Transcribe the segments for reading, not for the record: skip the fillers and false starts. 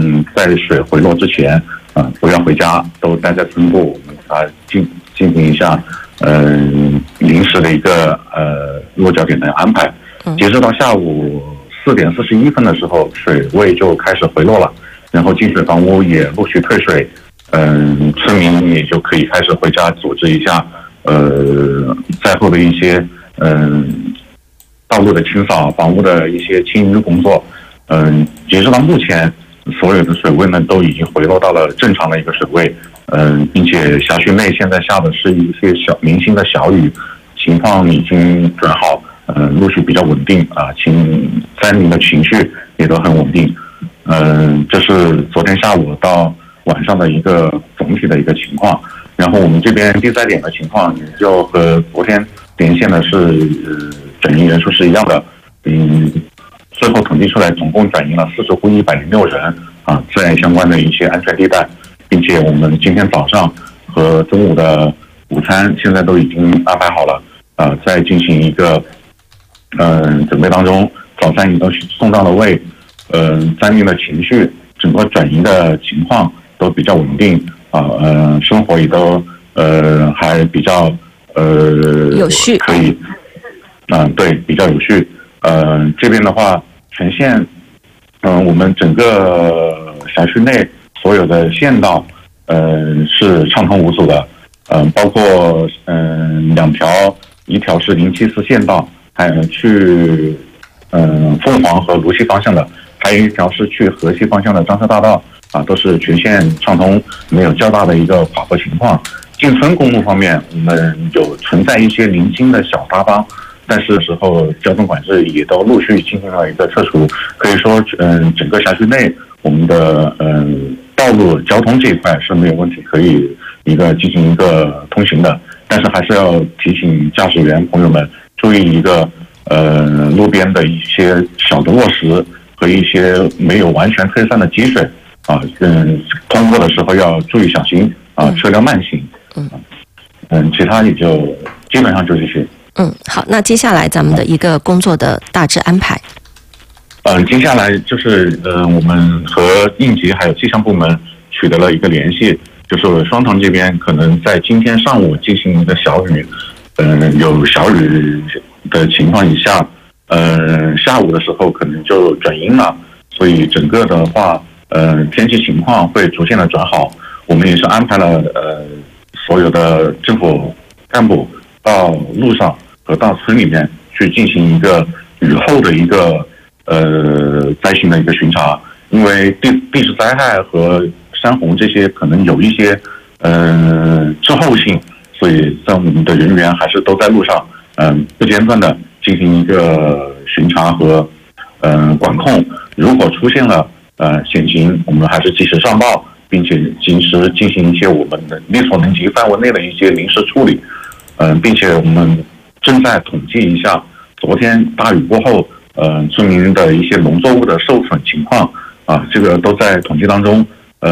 在水回落之前，不要回家，都待在村部，我们进行一下临时的一个落脚点的安排。截止到下午4点41分的时候，水位就开始回落了，然后进水房屋也陆续退水，村民也就可以开始回家组织一下在后的一些道路的清扫、房屋的一些清淤工作。截止到目前，所有的水位呢都已经回落到了正常的一个水位，并且辖区内现在下的是一些零星的小雨，情况已经转好，陆续比较稳定啊，灾民的情绪也都很稳定。这是昨天下午到晚上的一个总体的一个情况。然后我们这边地灾点的情况也就和昨天连线的是转移人数是一样的，最后统计出来总共转移了40户106人啊，在相关的一些安全地带，并且我们今天早上和中午的午餐现在都已经安排好了，在进行一个准备当中，早餐也都送到了位，灾民的情绪，整个转移的情况都比较稳定啊，生活也都还比较有序， 可以，对，比较有序。这边的话，全县，我们整个辖区内所有的县道，是畅通无阻的，包括一条是074县道，还有去凤凰和芦溪方向的，还有一条是去河西方向的张车大道啊，都是全线畅通，没有较大的一个垮坡情况。进村公路方面，我们有存在一些零星的小塌方，但是时候交通管制也都陆续进行了一个撤除，可以说，整个辖区内我们的道路交通这一块是没有问题，可以进行一个通行的。但是还是要提醒驾驶员朋友们注意一个路边的一些小的落石和一些没有完全退散的积水啊，通过的时候要注意小心啊，车辆慢行。其他也就基本上就这些。 好，那接下来咱们的一个工作的大致安排。 接下来就是我们和应急还有气象部门取得了一个联系，就是双塘这边可能在今天上午进行一个小雨，有小雨的情况以下，下午的时候可能就转阴了，所以整个的话，天气情况会逐渐的转好。我们也是安排了所有的政府干部到路上和到村里面去进行一个雨后的一个灾情的一个巡查，因为地质灾害和山洪这些可能有一些滞后性，所以在我们的人员还是都在路上，不间断的进行一个巡查和管控。如果出现了险情，我们还是及时上报，并且及时进行一些我们的力所能及范围内的一些临时处理。并且我们正在统计一下昨天大雨过后，村民的一些农作物的受损情况啊，这个都在统计当中。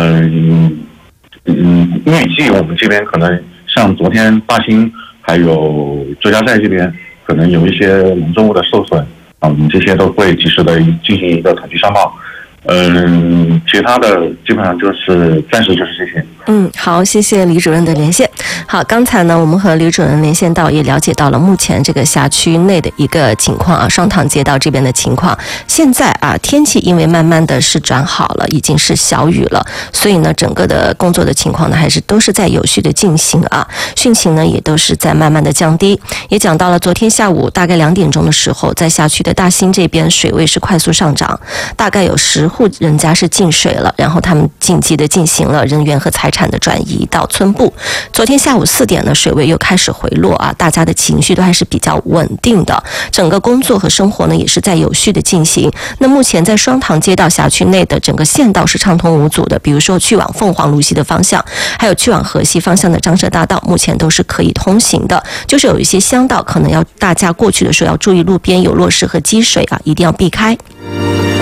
预计我们这边可能像昨天大兴还有周家寨这边可能有一些农作物的受损啊，我们这些都会及时的进行一个统计上报。其他的基本上就是暂时就是这些。 好，谢谢李主任的连线。好，刚才呢，我们和李主任连线到，也了解到了目前这个辖区内的一个情况啊，双塘街道这边的情况。现在啊，天气因为慢慢的是转好了，已经是小雨了，所以呢，整个的工作的情况呢，还是都是在有序的进行啊，汛情呢也都是在慢慢的降低。也讲到了昨天下午大概2点钟的时候，在辖区的大兴这边水位是快速上涨，大概有10户人家是进水了，然后他们紧急的进行了人员和财产的转移到村部。昨天下午4点呢，水位又开始回落啊，大家的情绪都还是比较稳定的，整个工作和生活呢也是在有序的进行。那目前在双塘街道辖区内的整个县道是畅通无阻的，比如说去往凤凰芦溪的方向，还有去往河西方向的张社大道，目前都是可以通行的。就是有一些乡道可能要大家过去的时候要注意路边有落石和积水啊，一定要避开。